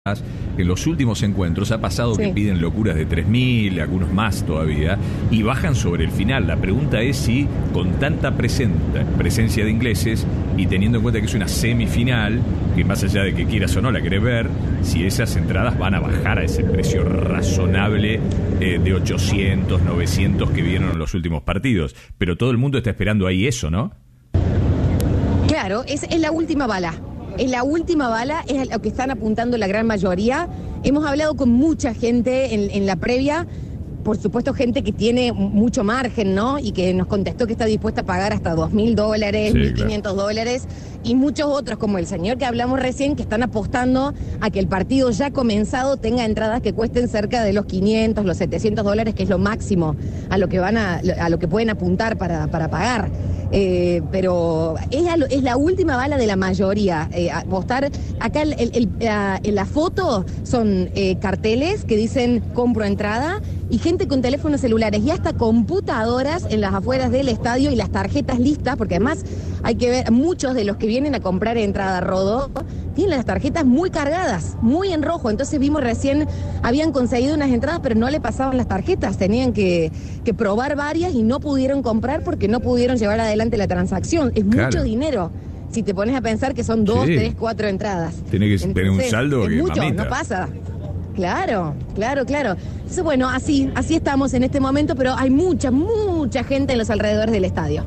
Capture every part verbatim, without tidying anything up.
En los últimos encuentros ha pasado sí. que piden locuras de tres mil, algunos más todavía, y bajan sobre el final. La pregunta es si con tanta presenta, presencia de ingleses y teniendo en cuenta que es una semifinal, que más allá de que quieras o no la querés ver, si esas entradas van a bajar a ese precio razonable eh, de ochocientos, novecientos que vieron en los últimos partidos. Pero todo el mundo está esperando ahí eso, ¿no? Claro, es, es la última bala. Es la última bala, es a lo que están apuntando la gran mayoría. Hemos hablado con mucha gente en, en la previa, por supuesto gente que tiene mucho margen, ¿no? Y que nos contestó que está dispuesta a pagar hasta dos mil dólares, mil quinientos dólares, y muchos otros, como el señor que hablamos recién, que están apostando a que el partido ya comenzado tenga entradas que cuesten cerca de los quinientos, los setecientos dólares, que es lo máximo a lo que van a, a lo que pueden apuntar para, para pagar. Eh, pero es, a, es la última bala de la mayoría. Eh, apostar, acá el, el, el, la, la foto son eh, carteles que dicen compro entrada y gente con teléfonos celulares y hasta computadoras en las afueras del estadio y las tarjetas listas, porque además hay que ver, muchos de los que vienen a comprar entrada Rodó tienen las tarjetas muy cargadas, muy en rojo. Entonces vimos recién, habían conseguido unas entradas pero no le pasaban las tarjetas, tenían que, que probar varias y no pudieron comprar porque no pudieron llevar adelante la transacción. Es claro. mucho dinero si te pones a pensar que son dos, sí. tres, cuatro entradas. Tiene que Entonces, tener un saldo es que mucho, mamita. No pasa. Claro, claro, claro. Entonces, bueno, así, así estamos en este momento, pero hay mucha, mucha gente en los alrededores del estadio.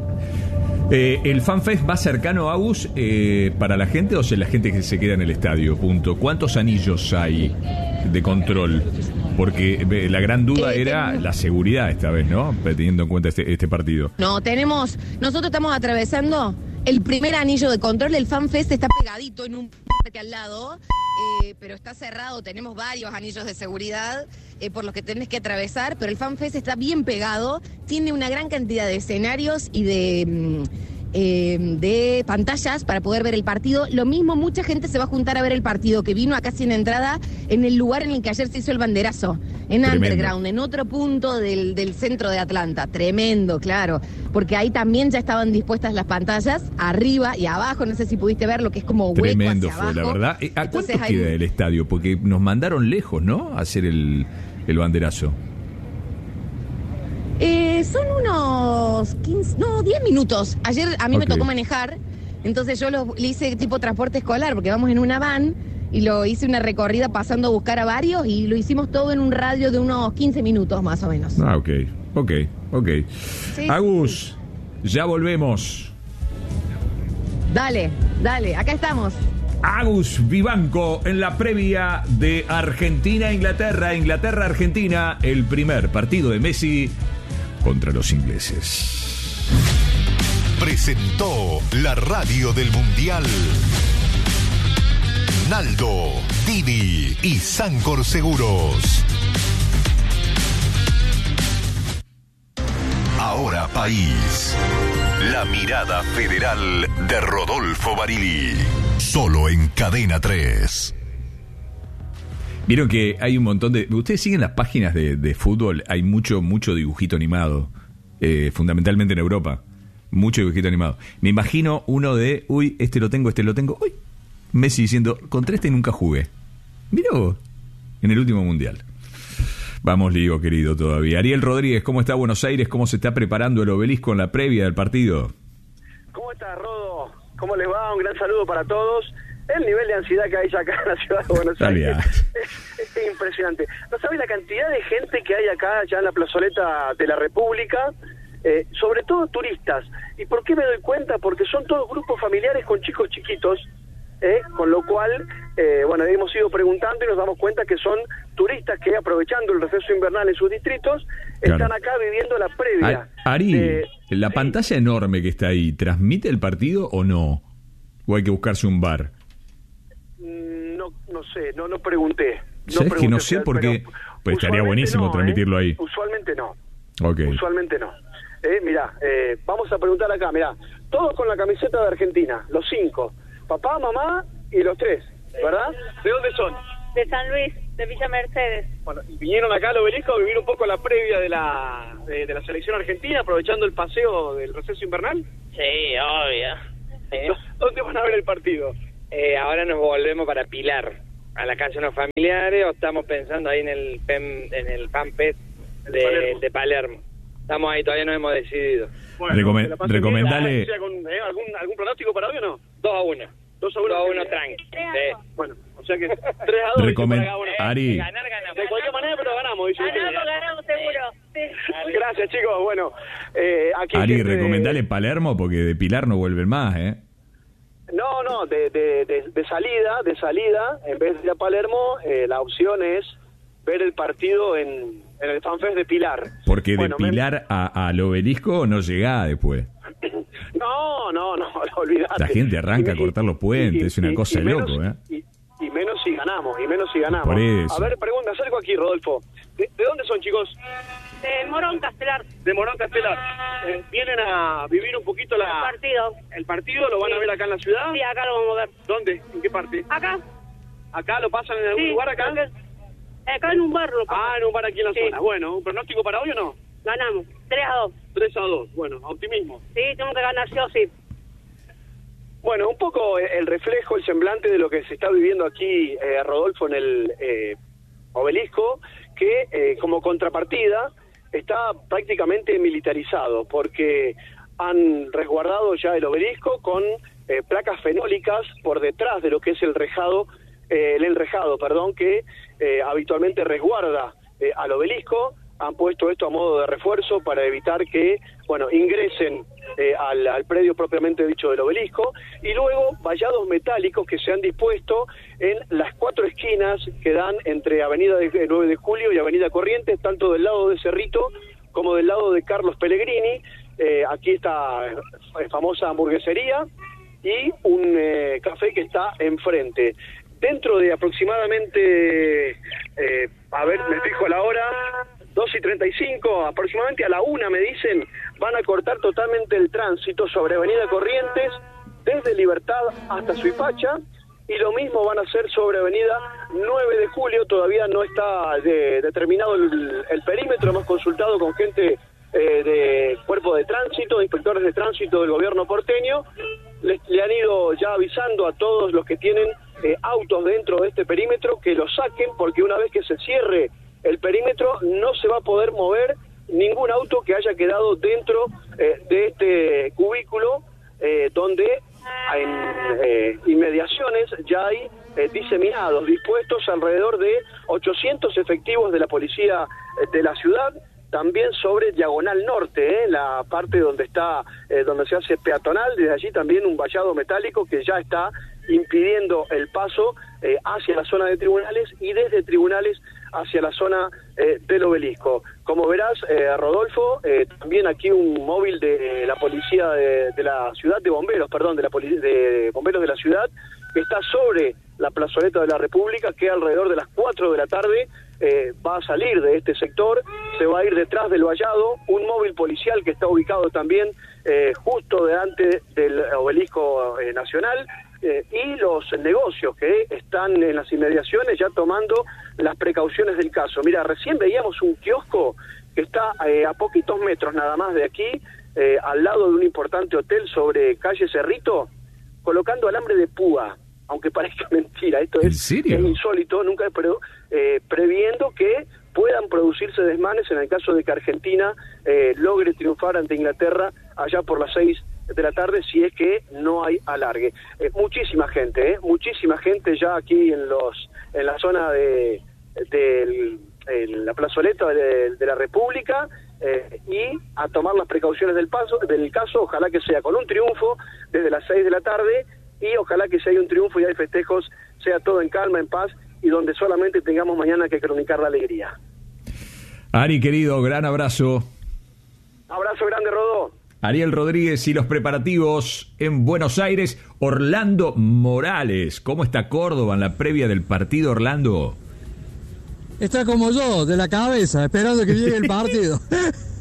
Eh, ¿El FanFest va cercano, Agus, eh, para la gente o sea la gente que se queda en el estadio? Punto. ¿Cuántos anillos hay de control? Porque eh, la gran duda eh, era tenemos... la seguridad esta vez, ¿no? Teniendo en cuenta este, este partido. No, tenemos... Nosotros estamos atravesando el primer anillo de control. El FanFest está pegadito en un parque al lado, eh, pero está cerrado. Tenemos varios anillos de seguridad eh, por los que tenés que atravesar, pero el FanFest está bien pegado. Tiene una gran cantidad de escenarios y de... Eh, de pantallas para poder ver el partido. Lo mismo, mucha gente se va a juntar a ver el partido, que vino acá sin entrada en el lugar en el que ayer se hizo el banderazo, en Tremendo. Underground, en otro punto del, del centro de Atlanta. Tremendo, claro, porque ahí también ya estaban dispuestas las pantallas, arriba y abajo, no sé si pudiste ver lo que es como hueco. Tremendo hacia fue, abajo. La verdad. ¿A Entonces, cuánto queda hay... el estadio? Porque nos mandaron lejos, ¿no? A hacer el, el banderazo. Eh, son unos quince, no, diez minutos. Ayer a mí okay. me tocó manejar, entonces yo lo, le hice tipo transporte escolar, porque vamos en una van, y lo hice una recorrida pasando a buscar a varios, y lo hicimos todo en un radio de unos quince minutos más o menos. Ah, ok, ok, ok. Sí, Agus, sí. ya volvemos. Dale, dale, acá estamos. Agus Vivanco en la previa de Argentina-Inglaterra, Inglaterra-Argentina, el primer partido de Messi contra los ingleses. Presentó la radio del Mundial Naldo, Didi y Sancor Seguros. Ahora País. La mirada federal de Rodolfo Barili. Solo en Cadena tres. Vieron que hay un montón de... Ustedes siguen las páginas de, de fútbol. Hay mucho, mucho dibujito animado. Eh, fundamentalmente en Europa. Mucho dibujito animado. Me imagino uno de... Uy, este lo tengo, este lo tengo. Uy, Messi diciendo, contra este nunca jugué. Mirá vos. En el último mundial. Vamos, Ligo, querido, todavía. Ariel Rodríguez, ¿cómo está Buenos Aires? ¿Cómo se está preparando el Obelisco en la previa del partido? ¿Cómo está, Rodo? ¿Cómo les va? Un gran saludo para todos. El nivel de ansiedad que hay acá en la ciudad de Buenos Aires es, es impresionante. No sabés la cantidad de gente que hay acá ya en la plazoleta de la República, eh, sobre todo turistas. ¿Y por qué me doy cuenta? Porque son todos grupos familiares con chicos chiquitos, eh, con lo cual, eh, bueno, hemos ido preguntando y nos damos cuenta que son turistas que, aprovechando el receso invernal en sus distritos, claro. están acá viviendo la previa. Ari, eh, la sí. pantalla enorme que está ahí, ¿transmite el partido o no? ¿O hay que buscarse un bar? No, no sé, no, no pregunté. No ¿Sabes pregunté, que no sé por qué? Pues estaría buenísimo no, transmitirlo ¿eh? ahí. Usualmente no. Okay. Usualmente no. Eh, mirá, eh, vamos a preguntar acá, mirá. Todos con la camiseta de Argentina, los cinco. Papá, mamá y los tres, ¿verdad? ¿De dónde son? De San Luis, de Villa Mercedes. Bueno, ¿y vinieron acá al Obelisco a vivir un poco la previa de la de, de la selección argentina, aprovechando el paseo del receso invernal? Sí, obvio. Sí. ¿Dónde van a ver el partido? Eh, ahora nos volvemos para Pilar. a la casa de unos familiares o estamos pensando ahí en el PEM, en el FanFest de Palermo. de Palermo. Estamos ahí, todavía no hemos decidido. Bueno, Recome recomendale... ¿Algún, eh, algún, ¿Algún pronóstico para hoy o no? dos a uno. dos a uno. dos a uno tranqui. Sí. Bueno, o sea que tres a dos. Recomen Ari. Ganar, ganamos. De cualquier manera, pero ganamos. Dice ganamos, ganamos seguro. Sí. Gracias, chicos. Bueno, eh, aquí... Ari, gente... recomendale Palermo porque de Pilar no vuelven más, ¿eh? No, no, de, de, de, de salida, de salida, en vez de ir a Palermo, eh, la opción es ver el partido en, en el FanFest de Pilar. Porque bueno, de Pilar me... a, al Obelisco no llegá después. No, no, no, olvidate. La gente arranca y, a cortar los puentes, y, y, es una y, cosa de loco, ¿eh? Y, y menos si ganamos, y menos si ganamos. Por eso. A ver, pregunta, acerco aquí, Rodolfo. ¿De, de dónde son, chicos? De Morón Castelar. De Morón Castelar. Eh, ¿Vienen a vivir un poquito la... El partido. ¿El partido lo van sí. a ver acá en la ciudad? Sí, acá lo vamos a ver. ¿Dónde? ¿En qué parte? Acá. ¿Acá lo pasan en algún sí, lugar acá? Acá, acá en un bar lo pasan. Ah, en un bar aquí en la sí. zona. Bueno, ¿un pronóstico para hoy o no? Ganamos. tres a dos. tres a dos. Bueno, optimismo. Sí, tenemos que ganar sí o sí. Bueno, un poco el reflejo, el semblante de lo que se está viviendo aquí, eh, Rodolfo, en el eh, Obelisco, que eh, como contrapartida está prácticamente militarizado, porque han resguardado ya el Obelisco con eh, placas fenólicas por detrás de lo que es el rejado, eh, el enrejado, perdón, que eh, habitualmente resguarda eh, al Obelisco. Han puesto esto a modo de refuerzo para evitar que, bueno, ingresen eh, al, al predio propiamente dicho del Obelisco, y luego vallados metálicos que se han dispuesto en las cuatro esquinas que dan entre Avenida de nueve de Julio y Avenida Corrientes, tanto del lado de Cerrito como del lado de Carlos Pellegrini. Eh, aquí está eh, famosa hamburguesería y un eh, café que está enfrente. Dentro de aproximadamente, eh, a ver, me fijo la hora, dos y treinta y cinco, aproximadamente a la una me dicen, van a cortar totalmente el tránsito sobre Avenida Corrientes, desde Libertad hasta Suipacha, y lo mismo van a hacer sobre Avenida nueve de Julio. Todavía no está de, determinado el, el perímetro, hemos consultado con gente eh, de cuerpo de tránsito, de inspectores de tránsito del gobierno porteño. Les, le han ido ya avisando a todos los que tienen eh, autos dentro de este perímetro que lo saquen, porque una vez que se cierre el perímetro no se va a poder mover ningún auto que haya quedado dentro eh, de este cubículo, eh, donde en eh, inmediaciones ya hay eh, diseminados, dispuestos alrededor de ochocientos efectivos de la policía eh, de la ciudad, también sobre Diagonal Norte, eh, la parte donde está, eh, donde se hace peatonal, desde allí también un vallado metálico que ya está impidiendo el paso eh, hacia la zona de tribunales y desde tribunales hacia la zona eh, del Obelisco. Como verás, eh, Rodolfo, eh, también aquí un móvil de la policía de, de la ciudad, de bomberos, perdón, de la de bomberos de la ciudad, que está sobre la plazoleta de la República, que alrededor de las cuatro de la tarde eh, va a salir de este sector, se va a ir detrás del vallado, un móvil policial que está ubicado también eh, justo delante del Obelisco eh, Nacional, Eh, y los negocios que están en las inmediaciones ya tomando las precauciones del caso. Mira, recién veíamos un kiosco que está eh, a poquitos metros nada más de aquí, eh, al lado de un importante hotel sobre calle Cerrito, colocando alambre de púa, aunque parezca mentira, esto es, es insólito, nunca, pero eh, previendo que puedan producirse desmanes en el caso de que Argentina eh, logre triunfar ante Inglaterra allá por las seis de la tarde, si es que no hay alargue. Eh, muchísima gente, eh, muchísima gente ya aquí en los en la zona de, de, de la plazoleta de, de la República, eh, y a tomar las precauciones del paso del caso. Ojalá que sea con un triunfo desde las seis de la tarde, y ojalá que si hay un triunfo y hay festejos sea todo en calma, en paz, y donde solamente tengamos mañana que cronicar la alegría. Ari, querido, gran abrazo. Abrazo grande, Rodó. Ariel Rodríguez y los preparativos en Buenos Aires. Orlando Morales, ¿cómo está Córdoba en la previa del partido, Orlando? Está como yo, de la cabeza, esperando que llegue el partido.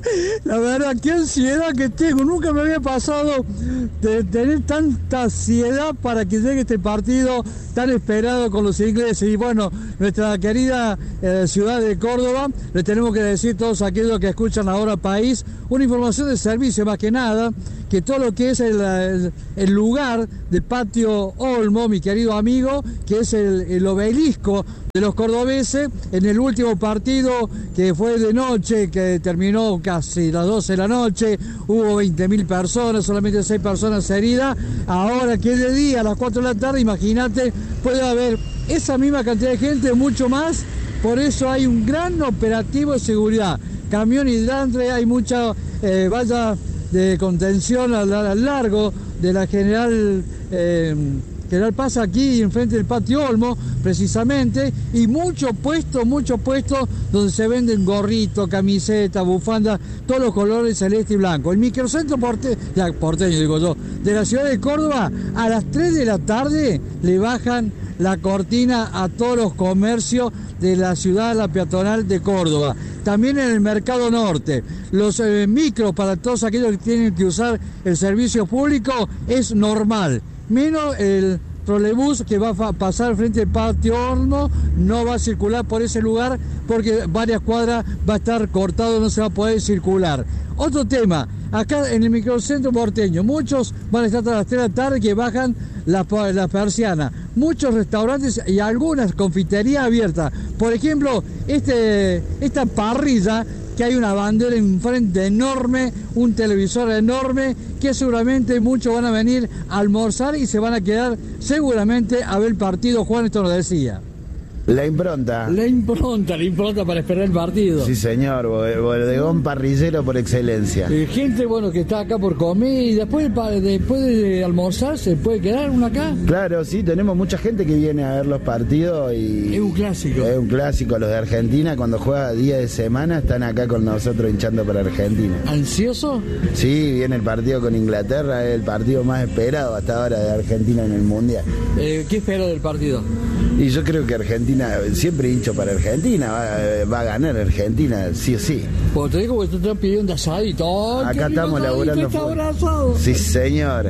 La verdad, qué ansiedad que tengo. Nunca me había pasado de tener tanta ansiedad para que llegue este partido tan esperado con los ingleses. Y bueno, nuestra querida eh, ciudad de Córdoba, le tenemos que decir a todos aquellos que escuchan ahora País, una información de servicio más que nada, que todo lo que es el, el, el lugar del Patio Olmo, mi querido amigo, que es el, el obelisco de los cordobeses, en el último partido que fue de noche, que terminó casi las doce de la noche, hubo veinte mil personas, solamente seis personas heridas. Ahora que es de día, a las cuatro de la tarde, imagínate, puede haber esa misma cantidad de gente, mucho más. Por eso hay un gran operativo de seguridad, camión hidrante, hay mucha eh, valla de contención al, al largo de la General eh, General Paz, aquí enfrente del Patio Olmo, precisamente, y muchos puestos, muchos puestos donde se venden gorritos, camisetas, bufandas, todos los colores celeste y blanco. El microcentro porte, ya, porteño, digo yo, de la ciudad de Córdoba, a las tres de la tarde le bajan la cortina a todos los comercios de la ciudad, la peatonal de Córdoba. También en el Mercado Norte. Los eh, micros para todos aquellos que tienen que usar el servicio público es normal. Menos el trolebús que va a pasar frente al Patio Olmo, no va a circular por ese lugar porque varias cuadras va a estar cortado, no se va a poder circular. Otro tema, acá en el microcentro porteño, muchos van a estar hasta las tres de la tarde que bajan las la persianas. Muchos restaurantes y algunas confiterías abiertas. Por ejemplo, este, esta parrilla, que hay una bandera enfrente enorme, un televisor enorme, que seguramente muchos van a venir a almorzar y se van a quedar seguramente a ver el partido. Juan, esto nos decía. La impronta. La impronta, la impronta para esperar el partido. Sí, señor, bodegón parrillero por excelencia. Eh, gente, bueno, que está acá por comer y después, después de almorzar, ¿se puede quedar uno acá? Claro, sí, tenemos mucha gente que viene a ver los partidos y... Es un clásico. Es un clásico. Los de Argentina, cuando juega día de semana, están acá con nosotros hinchando para Argentina. ¿Ansioso? Sí, viene el partido con Inglaterra, es el partido más esperado hasta ahora de Argentina en el Mundial. Eh, ¿Qué espero del partido? Y yo creo que Argentina, siempre hincho para Argentina, va, va a ganar Argentina, sí o sí. Pues te digo que te están pidiendo asadito. Acá estamos laburando. Sí, señor.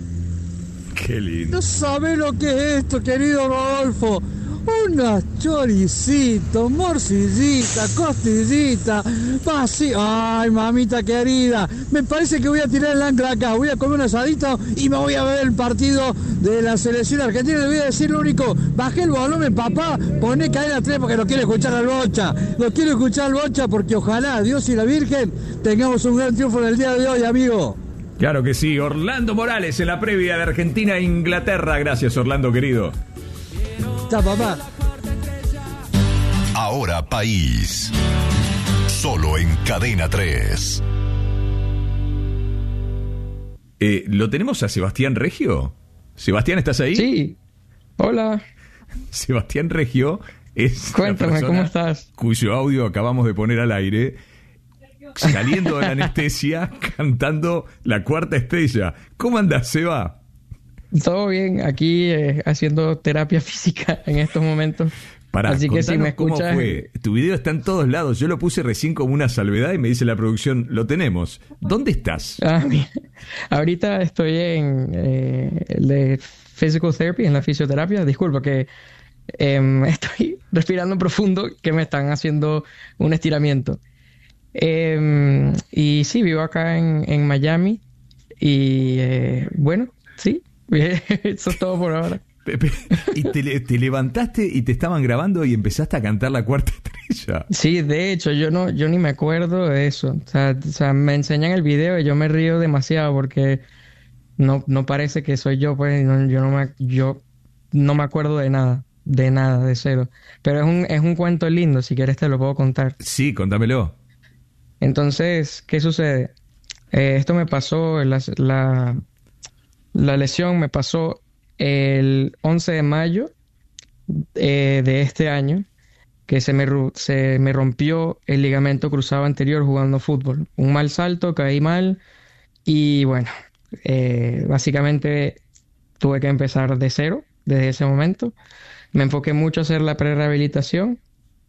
Qué lindo. No sabes lo que es esto, querido Rodolfo. Unas choricitos, morcillita, costillita, vacío. Ay, mamita querida, me parece que voy a tirar el ancla acá, voy a comer un asadito y me voy a ver el partido de la selección argentina. Le voy a decir lo único, bajé el volumen, papá, poné cadena tres porque lo quiero escuchar al Bocha, lo quiero escuchar al Bocha porque ojalá Dios y la Virgen tengamos un gran triunfo en el día de hoy, amigo. Claro que sí, Orlando Morales en la previa de Argentina e Inglaterra. Gracias, Orlando, querido. Está, papá. Ahora País. Solo en Cadena tres. Eh, ¿Lo tenemos a Sebastián Regio? Sebastián, ¿estás ahí? Sí. Hola. Sebastián Regio es Cuéntame, ¿cómo estás? Cuyo audio acabamos de poner al aire, saliendo de la anestesia, cantando La Cuarta Estrella. ¿Cómo andás, Seba? Todo bien, aquí eh, haciendo terapia física en estos momentos. Pará, así que si me escuchas... ¿Cómo fue? Tu video está en todos lados. Yo lo puse recién como una salvedad y me dice la producción, lo tenemos. ¿Dónde estás? Ah, mira. Ahorita estoy en eh, de physical therapy, en la fisioterapia. Disculpa que eh, estoy respirando profundo, que me están haciendo un estiramiento. Eh, y sí, vivo acá en, en Miami. Y eh, bueno, sí. Eso es todo por ahora. Y te, te levantaste y te estaban grabando y empezaste a cantar La Cuarta Estrella. Sí, de hecho, yo no, yo ni me acuerdo de eso. O sea, o sea, me enseñan el video y yo me río demasiado porque no, no parece que soy yo, pues no, yo no me, yo no me acuerdo de nada, de nada, de cero. Pero es un, es un cuento lindo, si quieres te lo puedo contar. Sí, contámelo. Entonces, ¿qué sucede? Eh, esto me pasó la, la La lesión me pasó el once de mayo eh, de este año, que se me, se me rompió el ligamento cruzado anterior jugando fútbol. Un mal salto, caí mal y bueno, eh, básicamente tuve que empezar de cero desde ese momento. Me enfoqué mucho a hacer la prerehabilitación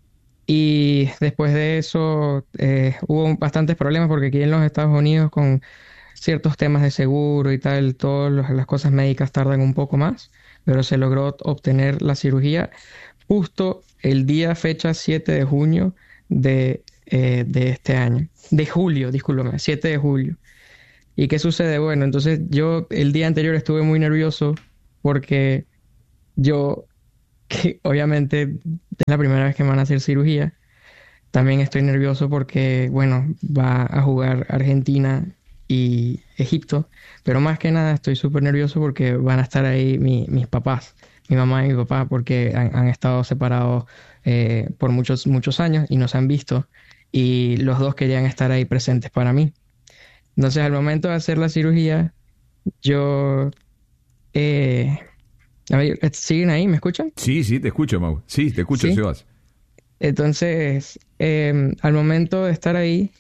Y después de eso eh, hubo bastantes problemas porque aquí en los Estados Unidos con ciertos temas de seguro y tal, todas los- las cosas médicas tardan un poco más, pero se logró obtener la cirugía justo el día, fecha siete de junio de, eh, de este año. De julio, discúlpame, siete de julio. ¿Y qué sucede? Bueno, entonces yo el día anterior estuve muy nervioso porque yo, que obviamente es la primera vez que me van a hacer cirugía, también estoy nervioso porque, bueno, va a jugar Argentina y Egipto, pero más que nada estoy súper nervioso porque van a estar ahí mi- mis papás, mi mamá y mi papá, porque han, han estado separados eh, por muchos, muchos años y nos han visto y los dos querían estar ahí presentes para mí. Entonces, al momento de hacer la cirugía, yo... eh, a ver, ¿siguen ahí? ¿Me escuchan? Sí, sí, te escucho, Mau. Sí, te escucho, Sí. Sebas. Entonces, eh, al momento de estar ahí,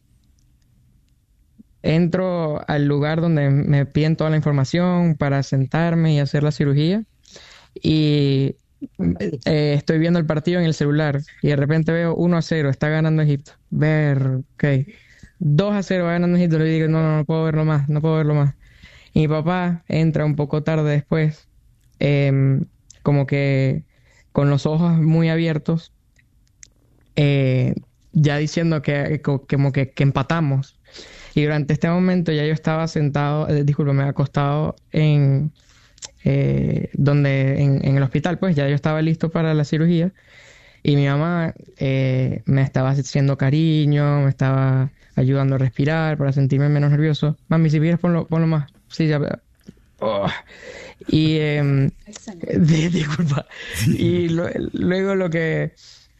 entro al lugar donde me piden toda la información para sentarme y hacer la cirugía. Y eh, estoy viendo el partido en el celular y de repente veo uno a cero, está ganando Egipto. Ver, ok. dos a cero va ganando Egipto. Le digo, no, no, no puedo verlo más, no puedo verlo más. Y mi papá entra un poco tarde después, em, como que con los ojos muy abiertos, eh, ya diciendo que, co- como que, que empatamos. Y durante este momento ya yo estaba sentado, eh, discúlpame, acostado en, eh, donde, en, en el hospital, pues ya yo estaba listo para la cirugía. Y mi mamá eh, me estaba haciendo cariño, me estaba ayudando a respirar para sentirme menos nervioso. Mami, si quieres ponlo, ponlo más. Sí, ya. Oh. Y, em, di- disculpa. Y lo- luego lo que...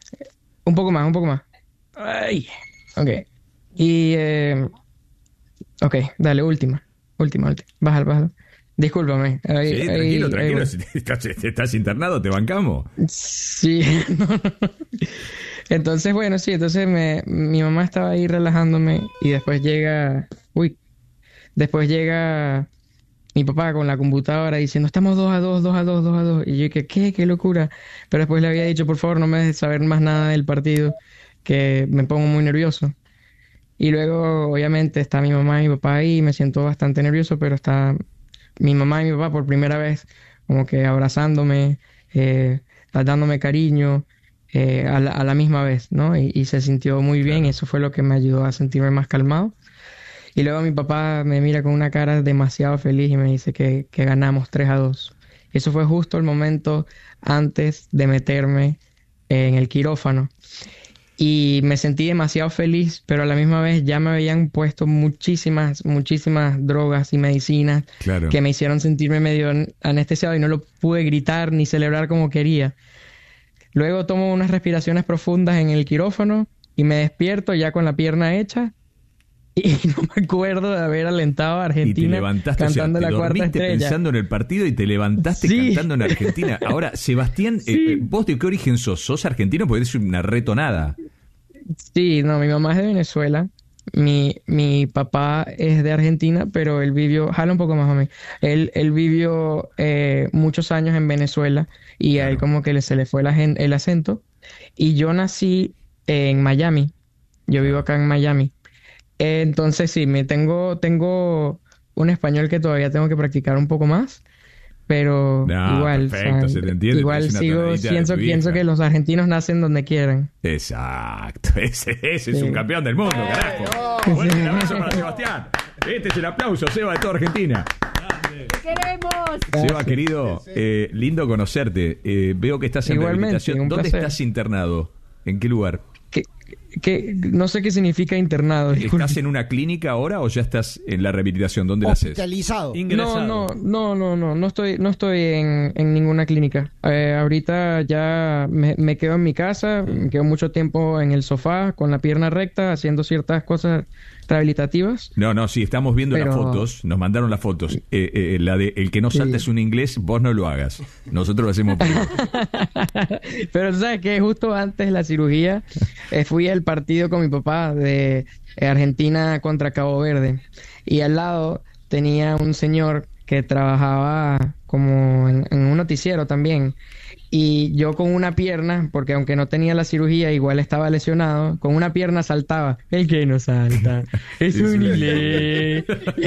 Un poco más, un poco más. Ay. Ok. Y... em, ok, dale, última. Última, última. Bájalo, bájalo. Discúlpame. Ahí- Sí, ahí- tranquilo, ahí tranquilo. voy. Si te- estás, estás internado, te bancamos. Sí, no, no. Entonces, bueno, sí, entonces me, mi mamá estaba ahí relajándome y después llega, uy, después llega mi papá con la computadora diciendo, estamos dos a dos, dos a dos, dos a dos. Y yo dije, ¿qué? ¿Qué locura? Pero después le había dicho, por favor, no me dejes saber más nada del partido, que me pongo muy nervioso. Y luego, obviamente, está mi mamá y mi papá ahí, me siento bastante nervioso, pero está mi mamá y mi papá por primera vez como que abrazándome, eh, dándome cariño eh, a la, a la misma vez, ¿no? Y, y se sintió muy bien, eso fue lo que me ayudó a sentirme más calmado. Y luego mi papá me mira con una cara demasiado feliz y me dice que, que ganamos tres a dos. Eso fue justo el momento antes de meterme en el quirófano. Y me sentí demasiado feliz, pero a la misma vez ya me habían puesto muchísimas, muchísimas drogas y medicinas Claro. que me hicieron sentirme medio anestesiado y no lo pude gritar ni celebrar como quería. Luego tomo unas respiraciones profundas en el quirófano y me despierto ya con la pierna hecha y no me acuerdo de haber alentado a Y te Argentina levantaste, o sea, cantando te la cuarta dormiste estrella. pensando en el partido y te levantaste Sí. cantando en Argentina. Ahora, Sebastián, eh, Sí. eh, ¿vos de qué origen sos? ¿Sos argentino? Porque eres una retonada. Sí, no, mi mamá es de Venezuela, mi, mi papá es de Argentina, pero él vivió, jala un poco más, mami, él, él vivió eh, muchos años en Venezuela y a él como que le, se le fue el, agen- el acento. Y yo nací en Miami, yo vivo acá en Miami. Eh, entonces sí, me tengo, tengo un español que todavía tengo que practicar un poco más, pero No, igual, perfecto, o sea, se te entiende, igual tenés una sigo, tonadita de pienso, tu pienso hija. que los argentinos nacen donde quieran. Exacto, ese, ese es Sí. un campeón del mundo, carajo. Bueno, un abrazo para Sebastián. Este es el aplauso, Seba, de toda Argentina. ¡Queremos! Seba, querido, eh, lindo conocerte. Eh, veo que estás en Igualmente, rehabilitación. un ¿Dónde placer. estás internado? ¿En qué lugar? Que, que no sé qué significa internado. disculpe. ¿Estás en una clínica ahora o ya estás en la rehabilitación? ¿Dónde la haces? Hospitalizado. No, no, no, no, no, no estoy, no estoy en, en ninguna clínica. Eh, ahorita ya me, me quedo en mi casa, me quedo mucho tiempo en el sofá con la pierna recta haciendo ciertas cosas rehabilitativas. No, no, sí, estamos viendo Pero- las fotos, nos mandaron las fotos. Eh, eh, la de el que no Sí. salta es un inglés, vos no lo hagas. Nosotros lo hacemos por vos. Pero tú sabes que justo antes de la cirugía eh, fui al partido con mi papá de eh, Argentina contra Cabo Verde y al lado tenía un señor que trabajaba como en, en un noticiero también. Y yo con una pierna, porque aunque no tenía la cirugía, igual estaba lesionado, con una pierna saltaba. El que no salta es un inglés.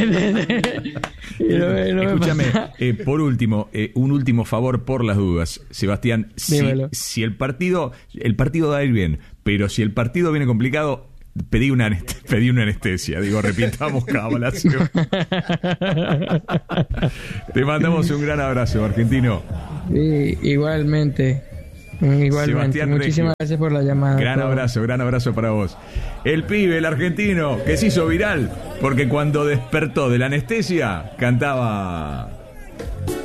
no, no Escúchame, eh, por último, eh, un último favor por las dudas, Sebastián. Si, si el partido, el partido va a ir bien, pero si el partido viene complicado, pedí una, anest- pedí una anestesia. Digo, repitamos cábalas. Te mandamos un gran abrazo, argentino. Sí, igualmente. Igualmente. Sebastián Muchísimas Reggio. gracias por la llamada. Gran abrazo, gran abrazo para vos. El pibe, el argentino, que se hizo viral porque cuando despertó de la anestesia cantaba...